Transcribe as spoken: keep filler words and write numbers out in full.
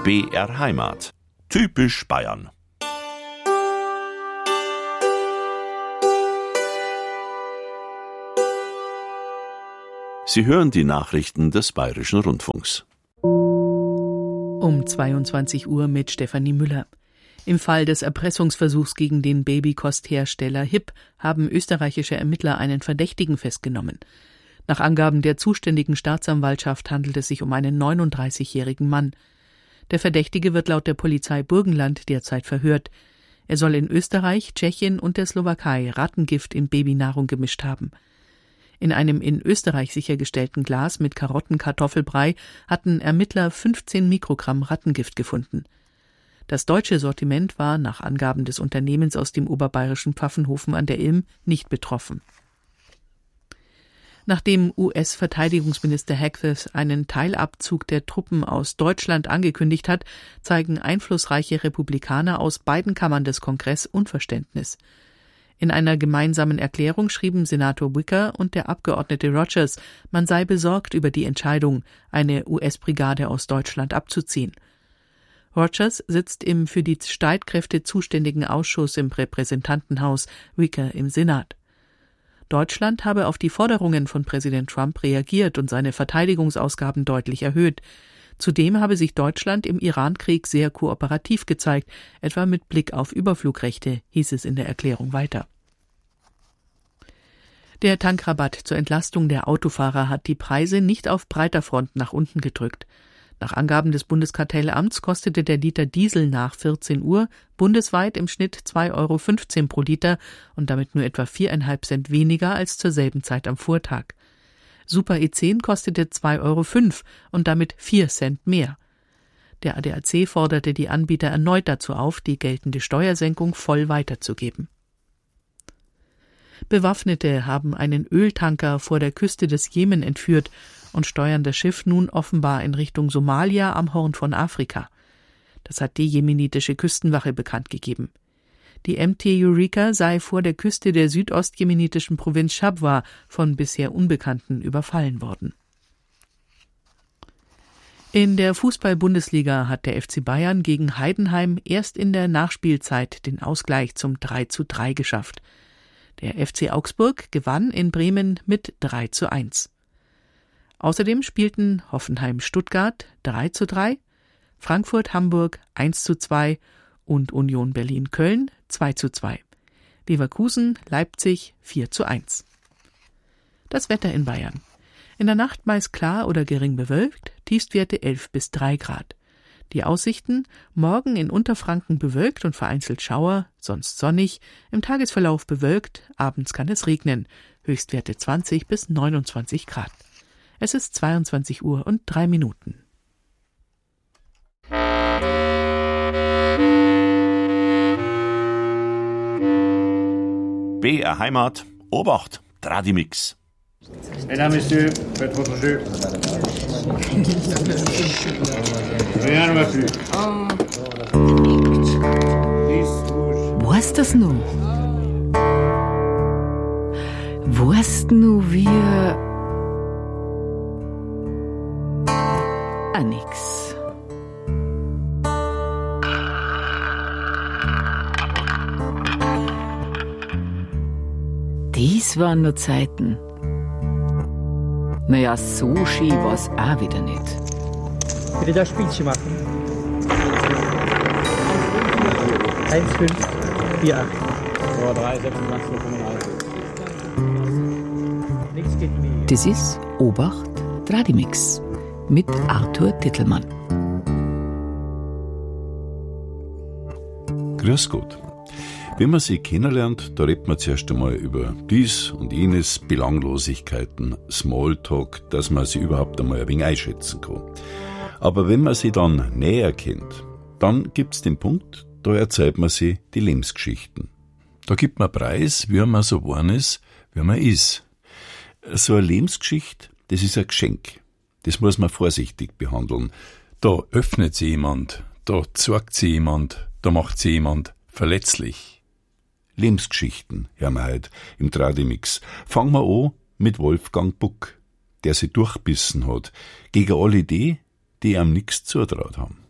B R Heimat. Typisch Bayern. Sie hören die Nachrichten des Bayerischen Rundfunks. Um zweiundzwanzig Uhr mit Stefanie Müller. Im Fall des Erpressungsversuchs gegen den Babykosthersteller Hipp haben österreichische Ermittler einen Verdächtigen festgenommen. Nach Angaben der zuständigen Staatsanwaltschaft handelt es sich um einen neununddreißigjährigen Mann. Der Verdächtige wird laut der Polizei Burgenland derzeit verhört. Er soll in Österreich, Tschechien und der Slowakei Rattengift in Babynahrung gemischt haben. In einem in Österreich sichergestellten Glas mit Karotten-Kartoffelbrei hatten Ermittler fünfzehn Mikrogramm Rattengift gefunden. Das deutsche Sortiment war nach Angaben des Unternehmens aus dem oberbayerischen Pfaffenhofen an der Ilm nicht betroffen. Nachdem U S-Verteidigungsminister Hegseth einen Teilabzug der Truppen aus Deutschland angekündigt hat, zeigen einflussreiche Republikaner aus beiden Kammern des Kongress Unverständnis. In einer gemeinsamen Erklärung schrieben Senator Wicker und der Abgeordnete Rogers, man sei besorgt über die Entscheidung, eine U S-Brigade aus Deutschland abzuziehen. Rogers sitzt im für die Streitkräfte zuständigen Ausschuss im Repräsentantenhaus, Wicker im Senat. Deutschland habe auf die Forderungen von Präsident Trump reagiert und seine Verteidigungsausgaben deutlich erhöht. Zudem habe sich Deutschland im Irankrieg sehr kooperativ gezeigt, etwa mit Blick auf Überflugrechte, hieß es in der Erklärung weiter. Der Tankrabatt zur Entlastung der Autofahrer hat die Preise nicht auf breiter Front nach unten gedrückt. Nach Angaben des Bundeskartellamts kostete der Liter Diesel nach vierzehn Uhr bundesweit im Schnitt zwei Euro fünfzehn pro Liter und damit nur etwa viereinhalb Cent weniger als zur selben Zeit am Vortag. Super E zehn kostete zwei Euro fünf und damit vier Cent mehr. Der A D A C forderte die Anbieter erneut dazu auf, die geltende Steuersenkung voll weiterzugeben. Bewaffnete haben einen Öltanker vor der Küste des Jemen entführt und steuern das Schiff nun offenbar in Richtung Somalia am Horn von Afrika. Das hat die jemenitische Küstenwache bekannt gegeben. Die M T Eureka sei vor der Küste der südostjemenitischen Provinz Shabwa von bisher Unbekannten überfallen worden. In der Fußball-Bundesliga hat der F C Bayern gegen Heidenheim erst in der Nachspielzeit den Ausgleich zum drei zu drei geschafft. Der F C Augsburg gewann in Bremen mit drei zu eins. Außerdem spielten Hoffenheim-Stuttgart drei zu drei, Frankfurt-Hamburg eins zu zwei und Union Berlin-Köln zwei zu zwei. Leverkusen-Leipzig vier zu eins. Das Wetter in Bayern. In der Nacht meist klar oder gering bewölkt, Tiefstwerte elf bis drei Grad. Die Aussichten: morgen in Unterfranken bewölkt und vereinzelt Schauer, sonst sonnig, im Tagesverlauf bewölkt, abends kann es regnen, Höchstwerte zwanzig bis neunundzwanzig Grad. Es ist zweiundzwanzig Uhr und drei Minuten. B R Heimat, Obacht, Tradimix. Mesdames, Messieurs, faites votre jeu. Rien ne va plus. Weißt das nu? Weißt nu wir... Ah, nix. Dies waren nur Zeiten. Naja, so schön war's auch wieder nicht. Bitte das Spielchen machen. eins fünf vier acht. So, drei sechsundzwanzig fünfundreißig. Nichts geht mehr. Das ist Obacht, Tradimix mit Arthur Tittelmann. Grüß Gott. Wenn man sie kennenlernt, da redet man zuerst einmal über dies und jenes, Belanglosigkeiten, Smalltalk, dass man sie überhaupt einmal ein wenig einschätzen kann. Aber wenn man sie dann näher kennt, dann gibt's den Punkt, da erzählt man sie die Lebensgeschichten. Da gibt man Preis, wie man so geworden ist, wie man ist. So eine Lebensgeschichte, das ist ein Geschenk. Das muss man vorsichtig behandeln. Da öffnet sie jemand, da zeigt sie jemand, da macht sie jemand verletzlich. Lebensgeschichten hören wir heute im Tradimix. Fangen wir an mit Wolfgang Buck, der sich durchbissen hat gegen alle die, die ihm nichts zutraut haben.